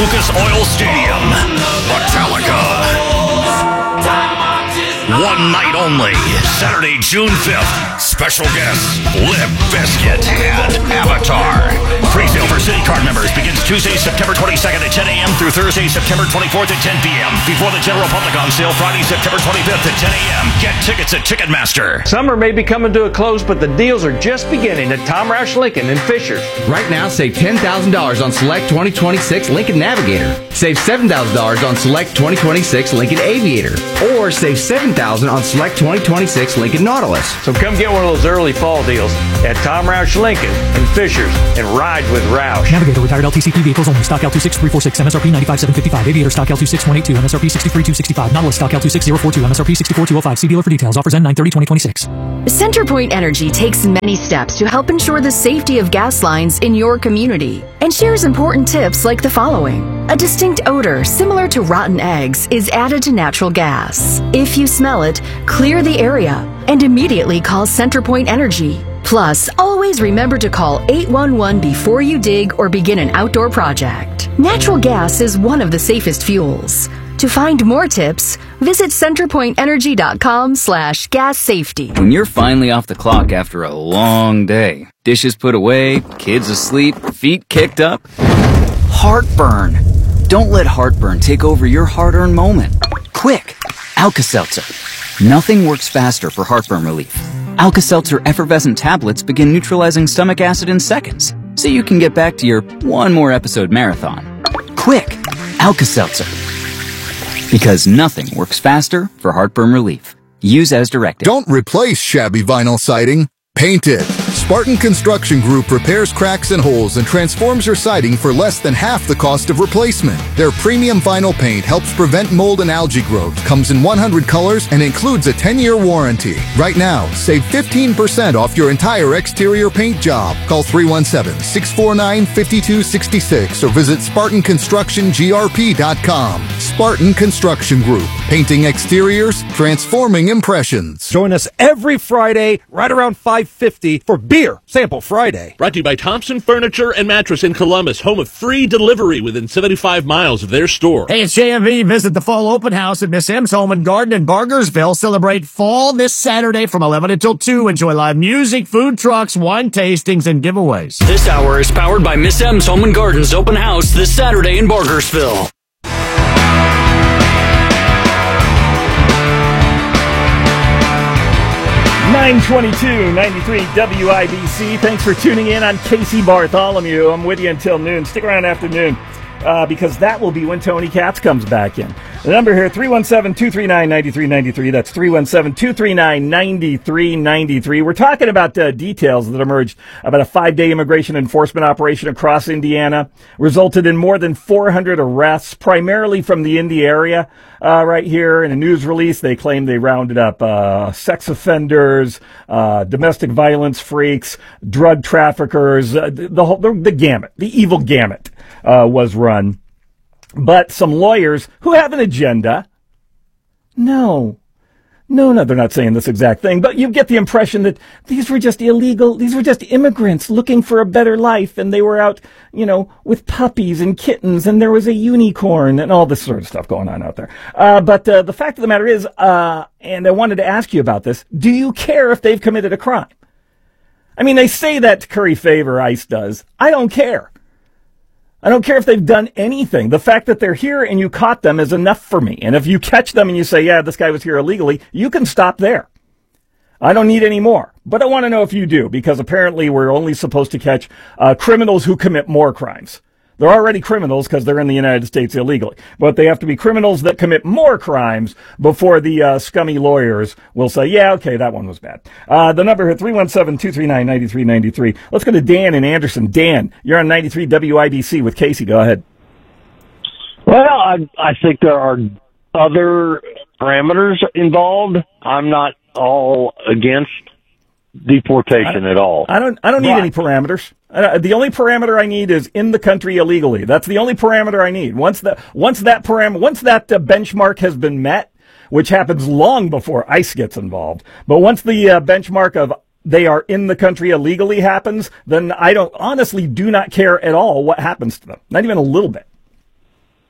Lucas Oil Stadium. Metallica. One night only, Saturday, June 5th. Special guests, Limp Bizkit and Avatar. Pre-sale for City Card members begins Tuesday, September 22nd at 10 a.m. through Thursday, September 24th at 10 p.m. Before the general public on sale Friday, September 25th at 10 a.m. Get tickets at Ticketmaster. Summer may be coming to a close, but the deals are just beginning at Tom Roush Lincoln in Fishers. Right now, save $10,000 on select 2026 Lincoln Navigator. Save $7,000 on select 2026 Lincoln Aviator. Or save $7,000 on select 2026 Lincoln Nautilus. So come get one of those early fall deals at Tom Roush Lincoln in Fishers and ride with Roush. Navigator retired LTCP vehicles only. Stock L26346, MSRP 95,755. Aviator stock L26182, MSRP 63,265. Nautilus stock L26042, MSRP 64,205. See dealer for details. Offers end 9/30/2026. CenterPoint Energy takes many steps to help ensure the safety of gas lines in your community and shares important tips like the following. A distinct odor similar to rotten eggs is added to natural gas. If you smell it, clear the area and immediately call CenterPoint Energy. Plus, always remember to call 811 before you dig or begin an outdoor project. Natural gas is one of the safest fuels. To find more tips, visit centerpointenergy.com/gas safety. When you're finally off the clock after a long day, dishes put away, kids asleep, feet kicked up, heartburn. Don't let heartburn take over your hard-earned moment. Quick, Alka-Seltzer. Nothing works faster for heartburn relief. Alka-Seltzer effervescent tablets begin neutralizing stomach acid in seconds, so you can get back to your one more episode marathon. Quick, Alka-Seltzer. Because nothing works faster for heartburn relief. Use as directed. Don't replace shabby vinyl siding. Paint it. Spartan Construction Group repairs cracks and holes and transforms your siding for less than half the cost of replacement. Their premium vinyl paint helps prevent mold and algae growth, comes in 100 colors, and includes a 10-year warranty. Right now, save 15% off your entire exterior paint job. Call 317-649-5266 or visit SpartanConstructionGRP.com. Spartan Construction Group. Painting exteriors, transforming impressions. Join us every Friday right around 5:50 for Beer Sample Friday. Brought to you by Thompson Furniture and Mattress in Columbus, home of free delivery within 75 miles of their store. Hey, it's JMV. Visit the fall open house at Miss M's Home and Garden in Bargersville. Celebrate fall this Saturday from 11 until 2. Enjoy live music, food trucks, wine tastings, and giveaways. This hour is powered by Miss M's Home and Gardens open house this Saturday in Bargersville. 922-93 WIBC. Thanks for tuning in. I'm Casey Bartholomew. I'm with you until noon. Stick around after noon because that will be when Tony Katz comes back in. The number here, 317-239-9393. That's 317-239-9393. We're talking about details that emerged about a 5-day immigration enforcement operation across Indiana. Resulted in more than 400 arrests, primarily from the Indy area. Right here in a news release, they claim they rounded up sex offenders, domestic violence freaks, drug traffickers, the gamut, the evil gamut was run. But some lawyers who have an agenda, no, they're not saying this exact thing, but you get the impression that these were just illegal, these were just immigrants looking for a better life, and they were out, with puppies and kittens, and there was a unicorn, and all this sort of stuff going on out there. But the fact of the matter is, and I wanted to ask you about this, do you care if they've committed a crime? I mean, they say that to curry favor, ICE does. I don't care. I don't care if they've done anything. The fact that they're here and you caught them is enough for me. And if you catch them and you say, yeah, this guy was here illegally, you can stop there. I don't need any more. But I want to know if you do, because apparently we're only supposed to catch criminals who commit more crimes. They're already criminals because they're in the United States illegally. But they have to be criminals that commit more crimes before the scummy lawyers will say, yeah, okay, that one was bad. The number here, 317-239-9393. Let's go to Dan in Anderson. Dan, you're on 93 WIBC with Casey. Go ahead. Well, I think there are other parameters involved. I'm not all against deportation at all. I don't need any parameters. The only parameter I need is in the country illegally. That's the only parameter I need. Once that benchmark has been met, which happens long before ICE gets involved, but once the benchmark of they are in the country illegally happens, then I honestly do not care at all what happens to them. Not even a little bit.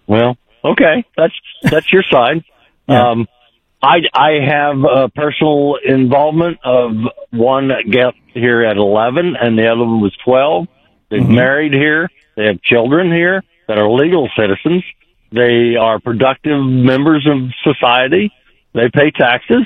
Well, okay, that's your side. Yeah. I have personal involvement of one that got here at 11 and the other one was 12. They've married here. They have children here that are legal citizens. They are productive members of society. They pay taxes.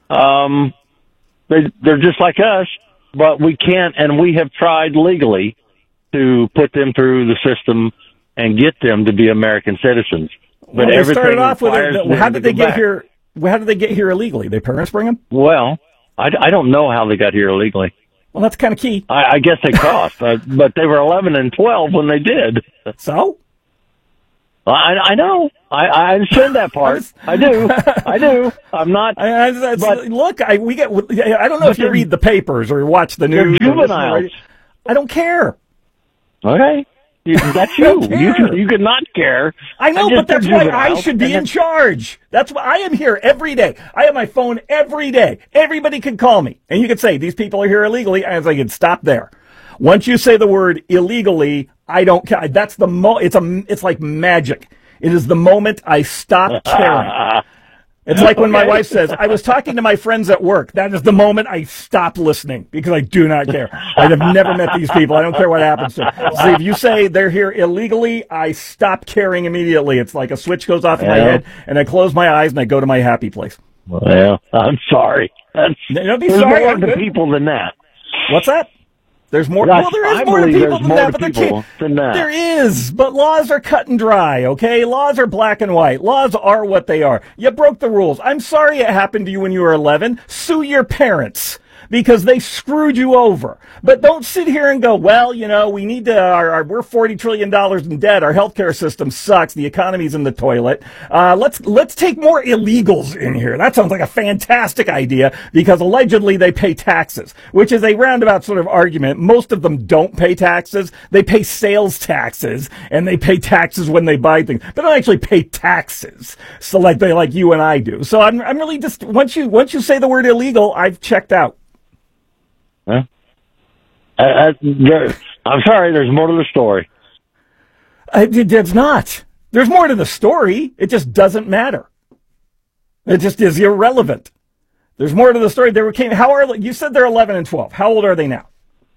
They're just like us, but we can't, and we have tried legally to put them through the system and get them to be American citizens. But they everything started off with requires it. them How to did they go get back. here? How did they get here illegally? Their parents bring them? Well, I don't know how they got here illegally. Well, that's kind of key. I guess they crossed, but they were 11 and 12 when they did. So? I know. I understand that part. I do. I'm not. But, look, I don't know if you read the papers or watch the news. They're juveniles. I don't care. Okay. That's you. You could not care. I know, but that's why I should be in charge. That's why I am here every day. I have my phone every day. Everybody can call me, and you could say these people are here illegally, and I could stop there. Once you say the word illegally, I don't care. That's the it's like magic. It is the moment I stop caring. It's like when my wife says, I was talking to my friends at work. That is the moment I stop listening because I do not care. I have never met these people. I don't care what happens to them. See, if you say they're here illegally, I stop caring immediately. It's like a switch goes off in my head, and I close my eyes and I go to my happy place. Well, I'm sorry. There's more to people than that. What's that? There's more. Gosh, well, there is I more to believe people there's than more that, to but people than that. there is. But laws are cut and dry, okay? Laws are black and white. Laws are what they are. You broke the rules. I'm sorry it happened to you when you were 11. Sue your parents because they screwed you over. But don't sit here and go, well, you know, we need to, we're $40 trillion in debt. Our healthcare system sucks. The economy's in the toilet. Let's take more illegals in here. That sounds like a fantastic idea because allegedly they pay taxes, which is a roundabout sort of argument. Most of them don't pay taxes. They pay sales taxes and they pay taxes when they buy things. They don't actually pay taxes. So like you and I do. So I'm really just, once you say the word illegal, I've checked out. Huh? I'm sorry, there's more to the story. It's not. There's more to the story. It just doesn't matter. It just is irrelevant. There's more to the story. You said they're 11 and 12. How old are they now?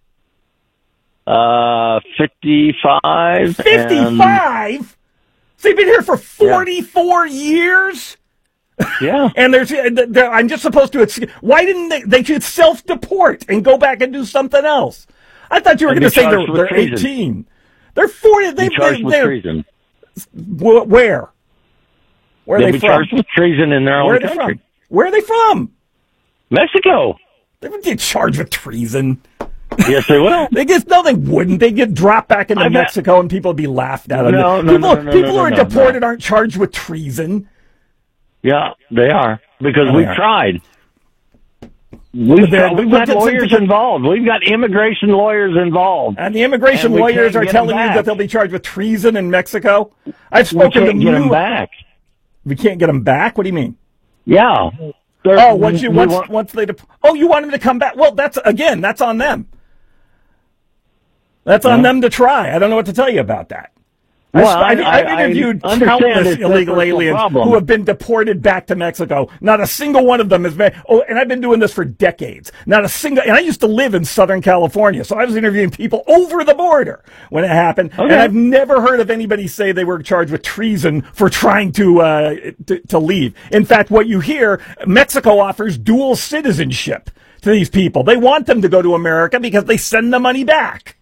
55. 55? So you've been here for 44 years? Yeah. And I'm just supposed to, why didn't they should self-deport and go back and do something else? I thought you were going to say they're 18. They're 40. They're charged with treason. Where? Where are they from? Charged with treason in their own country. Where are they from? Mexico. They would get charged with treason. Yes, they will. They wouldn't. They get dropped back into Mexico and people would be laughed at. People who are deported aren't charged with treason. Yeah, they are because we've tried. We've got lawyers involved. We've got immigration lawyers involved. And the immigration lawyers are telling you that they'll be charged with treason in Mexico? I've spoken to them. We can't get them back. We can't get them back? What do you mean? Yeah. Once they... you want them to come back? Well, that's on them. That's on them to try. I don't know what to tell you about that. Well, I've interviewed countless illegal aliens who have been deported back to Mexico. Not a single one of them has been. Oh, and I've been doing this for decades. Not a single. And I used to live in Southern California, so I was interviewing people over the border when it happened. Okay. And I've never heard of anybody say they were charged with treason for trying to leave. In fact, what you hear, Mexico offers dual citizenship to these people. They want them to go to America because they send the money back.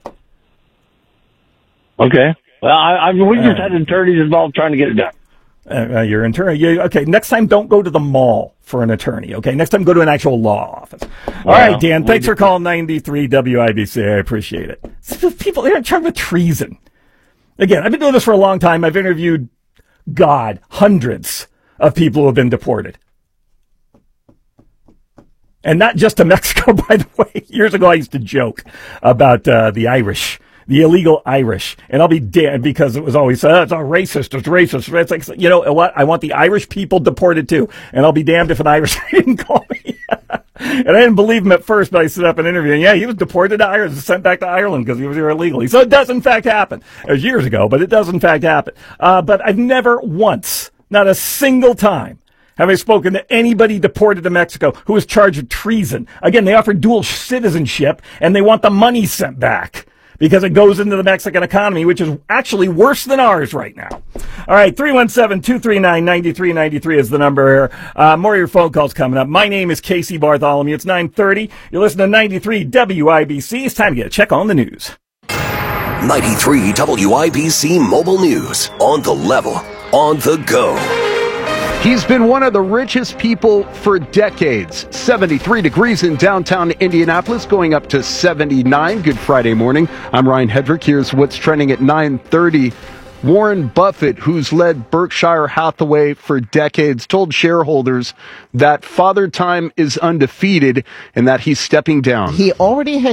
Okay. Well, we just had attorneys involved trying to get it done. Your attorney. Okay, next time don't go to the mall for an attorney, okay? Next time go to an actual law office. All right, Dan, thanks for calling 93 WIBC. I appreciate it. People, they're charged with treason. Again, I've been doing this for a long time. I've interviewed, hundreds of people who have been deported. And not just to Mexico, by the way. Years ago, I used to joke about the Irish. The illegal Irish. And I'll be damned because it was always, it's all racist. It's racist. It's like, you know what? I want the Irish people deported too. And I'll be damned if an Irish didn't call me. And I didn't believe him at first, but I set up an interview, and yeah, he was deported to Ireland, sent back to Ireland because he was here illegally. So it does in fact happen. It was years ago, but it does in fact happen. But I've never once, not a single time, have I spoken to anybody deported to Mexico who was charged with treason. Again, they offer dual citizenship, and they want the money sent back because it goes into the Mexican economy, which is actually worse than ours right now. All right, 317-239-9393 is the number here. More of your phone calls coming up. My name is Casey Bartholomew. It's 9:30. You're listening to 93 WIBC. It's time to get a check on the news. 93 WIBC Mobile News. On the level, on the go. He's been one of the richest people for decades. 73 degrees in downtown Indianapolis, going up to 79. Good Friday morning. I'm Ryan Hedrick. Here's what's trending at 9:30. Warren Buffett, who's led Berkshire Hathaway for decades, told shareholders that Father Time is undefeated and that he's stepping down. He already had